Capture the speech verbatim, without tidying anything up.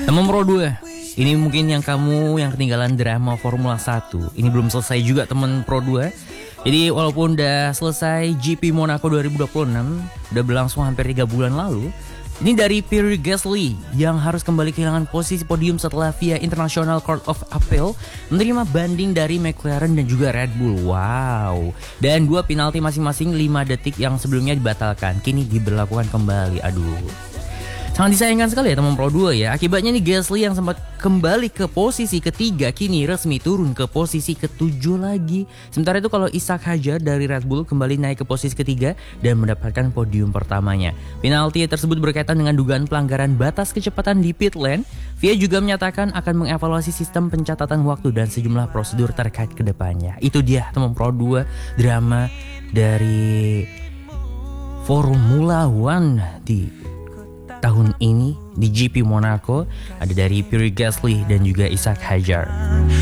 Teman Pro dua, ini mungkin yang kamu yang ketinggalan drama Formula satu. Ini belum selesai juga teman Pro dua. Jadi walaupun udah selesai G P Monaco dua ribu dua puluh enam, udah berlangsung hampir tiga bulan lalu. Ini dari Pierre Gasly yang harus kembali kehilangan posisi podium setelah via International Court of Appeal menerima banding dari McLaren dan juga Red Bull. Wow. Dan dua penalti masing-masing lima detik yang sebelumnya dibatalkan kini diberlakukan kembali. Aduh. Sangat disayangkan sekali ya teman Pro dua ya. Akibatnya nih Gasly yang sempat kembali ke posisi ketiga kini resmi turun ke posisi ketujuh lagi. Sementara itu kalau Isaac Hadjar dari Red Bull kembali naik ke posisi ketiga dan mendapatkan podium pertamanya. Penalti tersebut berkaitan dengan dugaan pelanggaran batas kecepatan di pit lane. V I A juga menyatakan akan mengevaluasi sistem pencatatan waktu dan sejumlah prosedur terkait ke depannya. Itu dia teman Pro dua drama dari Formula One di tahun ini di G P Monaco. Ada dari Pierre Gasly dan juga Isaac Hadjar.